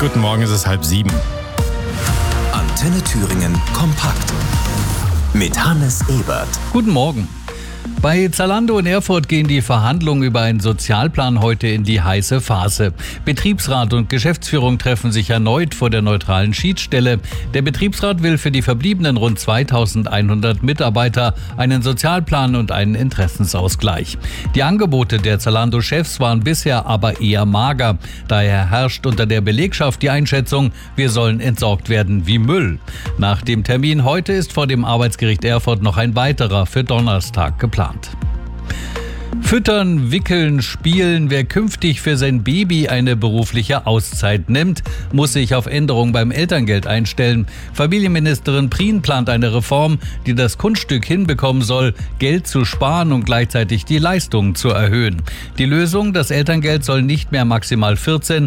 Guten Morgen, es ist 6:30. Antenne Thüringen kompakt mit Hannes Ebert. Guten Morgen. Bei Zalando in Erfurt gehen die Verhandlungen über einen Sozialplan heute in die heiße Phase. Betriebsrat und Geschäftsführung treffen sich erneut vor der neutralen Schiedsstelle. Der Betriebsrat will für die verbliebenen rund 2100 Mitarbeiter einen Sozialplan und einen Interessensausgleich. Die Angebote der Zalando-Chefs waren bisher aber eher mager. Daher herrscht unter der Belegschaft die Einschätzung, wir sollen entsorgt werden wie Müll. Nach dem Termin heute ist vor dem Arbeitsgericht Erfurt noch ein weiterer für Donnerstag geplant. Füttern, wickeln, spielen. Wer künftig für sein Baby eine berufliche Auszeit nimmt, muss sich auf Änderungen beim Elterngeld einstellen. Familienministerin Prien plant eine Reform, die das Kunststück hinbekommen soll, Geld zu sparen und gleichzeitig die Leistungen zu erhöhen. Die Lösung, das Elterngeld soll nicht mehr maximal 14,